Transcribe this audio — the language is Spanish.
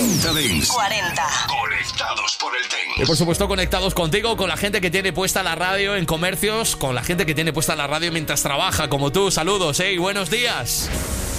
40 Dents. 40. Conectados por el Dents. Y por supuesto conectados contigo, con la gente que tiene puesta la radio en comercios, con la gente que tiene puesta la radio mientras trabaja, como tú. Saludos, y buenos días.